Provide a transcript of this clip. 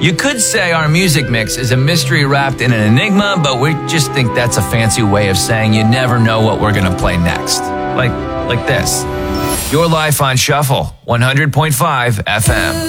You could say our music mix is a mystery wrapped in an enigma, but we just think that's a fancy way of saying you never know what we're going to play next. Like this. Your Life on Shuffle, 100.5 FM.